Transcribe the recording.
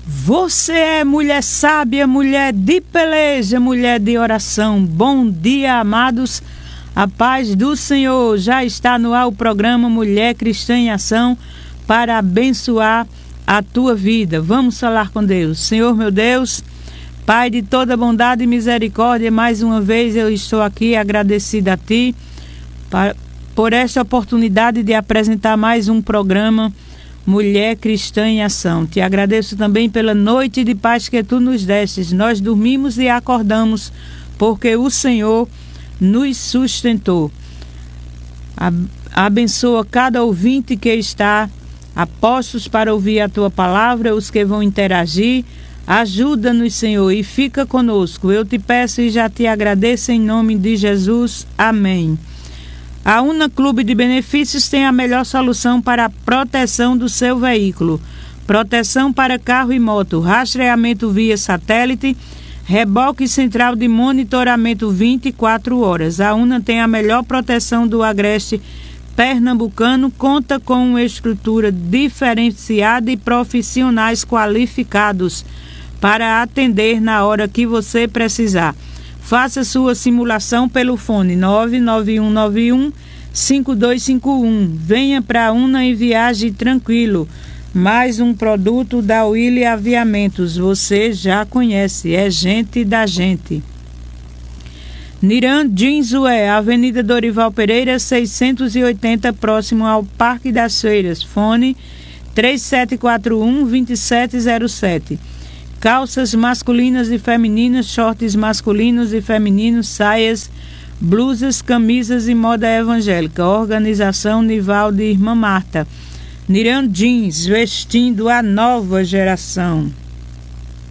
Você é mulher sábia, mulher de peleja, mulher de oração. Bom dia, amados. A paz do Senhor. Já está no ar o programa Mulher Cristã em Ação para abençoar a tua vida. Vamos falar com Deus. Senhor, meu Deus, Pai de toda bondade e misericórdia, mais uma vez eu estou aqui agradecida a Ti por esta oportunidade de apresentar mais um programa Mulher Cristã em Ação. Te agradeço também pela noite de paz que Tu nos destes. Nós dormimos e acordamos porque o Senhor nos sustentou. Abençoa cada ouvinte que está a postos para ouvir a Tua palavra, os que vão interagir. Ajuda-nos, Senhor, e fica conosco. Eu te peço e já te agradeço em nome de Jesus. Amém. A Una Clube de Benefícios tem a melhor solução para a proteção do seu veículo. Proteção para carro e moto, rastreamento via satélite, reboque central de monitoramento 24 horas. A Una tem a melhor proteção do agreste pernambucano, conta com uma estrutura diferenciada e profissionais qualificados para atender na hora que você precisar. Faça sua simulação pelo fone 99191-5251. Venha para a Una e viaje tranquilo. Mais um produto da Willy Aviamentos. Você já conhece, é gente da gente. Niran Jeansué, Avenida Dorival Pereira, 680, próximo ao Parque das Feiras. Fone 3741-2707. Calças masculinas e femininas, shorts masculinos e femininos, saias, blusas, camisas e moda evangélica. Organização Nivaldo e Irmã Marta. Niran Jeans, vestindo a nova geração.